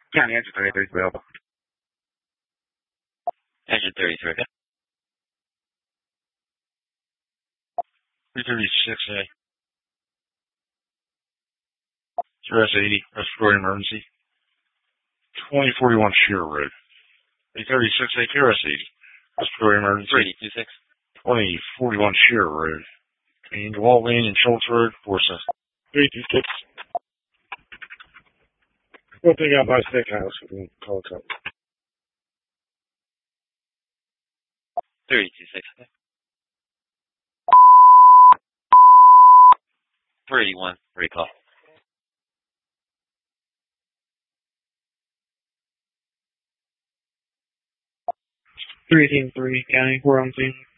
County engine 33 is available. Engine 33. 336A. US 80, respiratory emergency. 2041 Shear Road. 336A KRS 80, respiratory emergency. 326. 2041 Shear Road. Between Wall Lane and Schultz Road, 46. 326. One thing out by Steakhouse, we can call it up. 326. 381. Recall. 318-3, County, we're on scene.